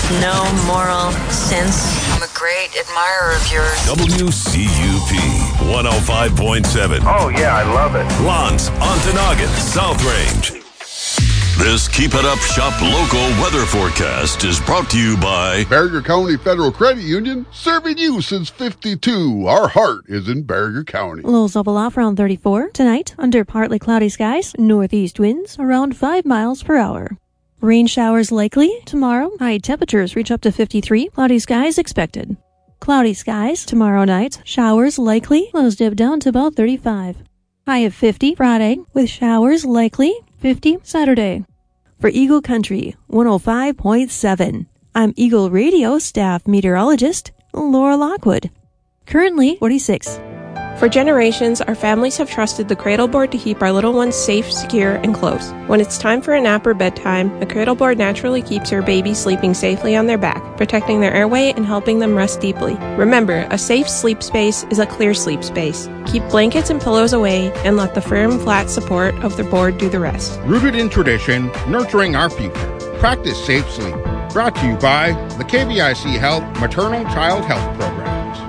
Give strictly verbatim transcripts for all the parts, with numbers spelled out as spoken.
no moral sense. I'm a great admirer of yours. W C U P one oh five point seven. Oh, yeah, I love it. Lance, Ontonagon, South Range. This Keep It Up Shop local weather forecast is brought to you by Barrier County Federal Credit Union, serving you since fifty-two. Our heart is in Barrier County. Lows level off around thirty-four. Tonight, under partly cloudy skies, northeast winds around five miles per hour. Rain showers likely. Tomorrow, high temperatures reach up to fifty-three. Cloudy skies expected. Cloudy skies tomorrow night. Showers likely. Lows dip down to about thirty-five. High of fifty Friday, with showers likely. fifty Saturday. For Eagle Country one oh five point seven, I'm Eagle Radio staff meteorologist Laura Lockwood. Currently forty-six. For generations, our families have trusted the cradle board to keep our little ones safe, secure, and close. When it's time for a nap or bedtime, the cradle board naturally keeps your baby sleeping safely on their back, protecting their airway and helping them rest deeply. Remember, a safe sleep space is a clear sleep space. Keep blankets and pillows away and let the firm, flat support of the board do the rest. Rooted in tradition, nurturing our future. Practice safe sleep. Brought to you by the K V I C Health Maternal Child Health Programs.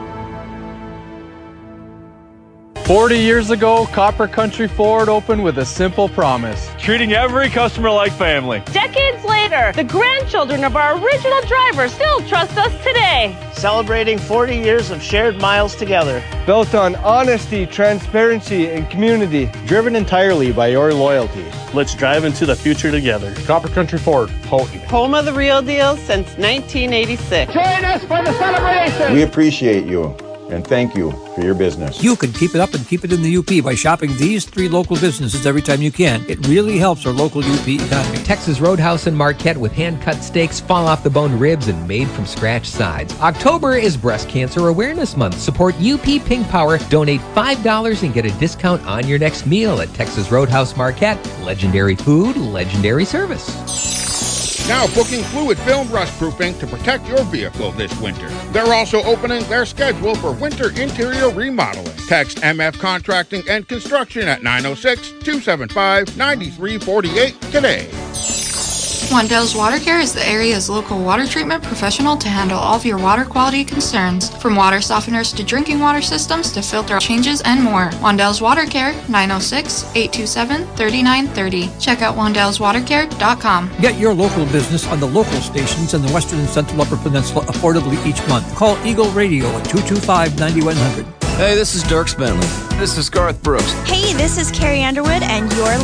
forty years ago, Copper Country Ford opened with a simple promise: treating every customer like family. Decades later, the grandchildren of our original driver still trust us today. Celebrating forty years of shared miles together. Built on honesty, transparency, and community. Driven entirely by your loyalty. Let's drive into the future together. Copper Country Ford, Houghton. Home of the real deal since nineteen eighty-six. Join us for the celebration. We appreciate you. And thank you for your business. You can keep it up and keep it in the U P by shopping these three local businesses every time you can. It really helps our local U P economy. Texas Roadhouse in Marquette with hand-cut steaks, fall-off-the-bone ribs, and made-from-scratch sides. October is Breast Cancer Awareness Month. Support U P Pink Power. Donate five dollars and get a discount on your next meal at Texas Roadhouse Marquette. Legendary food, legendary service. Now booking fluid film rust proofing to protect your vehicle this winter. They're also opening their schedule for winter interior remodeling. Text M F Contracting and Construction at nine oh six, two seven five, nine three four eight today. Wandell's Water Care is the area's local water treatment professional to handle all of your water quality concerns, from water softeners to drinking water systems to filter changes and more. Wandell's Water Care, nine oh six, eight two seven, three nine three oh. Check out wandels water care dot com. Get your local business on the local stations in the Western and Central Upper Peninsula affordably each month. Call Eagle Radio at two two five, nine one zero zero. Hey, this is Dirk Bentley. This is Garth Brooks. Hey, this is Carrie Underwood, and you're